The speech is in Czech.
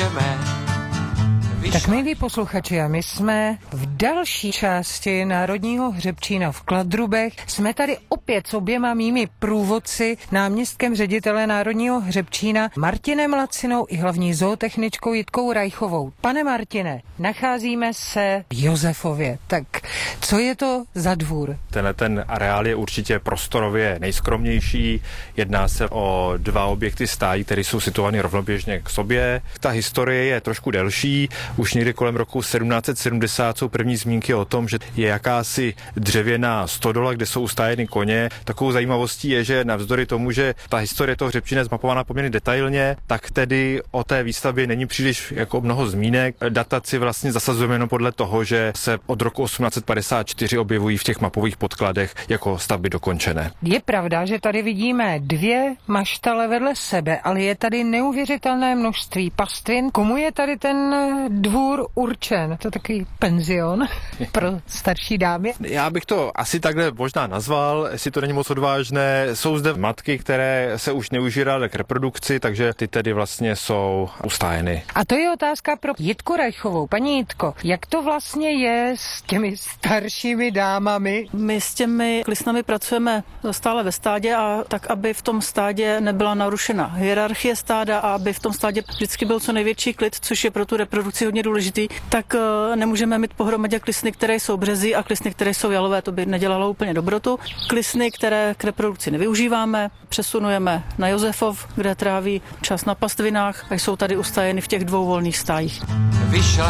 můžeme. Tak milí posluchači, a my jsme v další části Národního hřebčína v Kladrubech. Jsme tady opět s oběma mými průvodci, náměstkem ředitele Národního hřebčína Martinem Lacinou i hlavní zootechničkou Jitkou Rajchovou. Pane Martine, nacházíme se v Josefově. Tak co je to za dvůr? Ten areál je určitě prostorově nejskromnější. Jedná se o 2 objekty stájí, které jsou situovány rovnoběžně k sobě. Ta historie je trošku delší. Už někdy kolem roku 1770 jsou první zmínky o tom, že je jakási dřevěná stodola, kde jsou ustájeny koně. Takovou zajímavostí je, že navzdory tomu, že ta historie toho hřebčína je zmapovaná poměrně detailně, tak tedy o té výstavbě není příliš jako mnoho zmínek. Dataci vlastně zasazujeme jenom podle toho, že se od roku 1854 objevují v těch mapových podkladech jako stavby dokončené. Je pravda, že tady vidíme 2 maštale vedle sebe, ale je tady neuvěřitelné množství pastvin. Komu je tady ten dvůr určen? To je takový penzion pro starší dámy. Já bych to asi takhle možná nazval, jestli to není moc odvážné. Jsou zde matky, které se už neužíraly k reprodukci, takže ty tedy vlastně jsou ustájeny. A to je otázka pro Jitku Rajchovou. Paní Jitko, jak to vlastně je s těmi staršími dámami? My s těmi klisnami pracujeme stále ve stádě a tak, aby v tom stádě nebyla narušena hierarchie stáda a aby v tom stádě vždycky byl co největší klid, což je pro tu reprodukci hodně důležitý, tak nemůžeme mít pohromadě klisny, které jsou březy a klisny, které jsou jalové, to by nedělalo úplně dobrotu. Klisny, které k reprodukci nevyužíváme, přesunujeme na Josefov, kde tráví čas na pastvinách a jsou tady ustájeny v těch 2 volných stájích.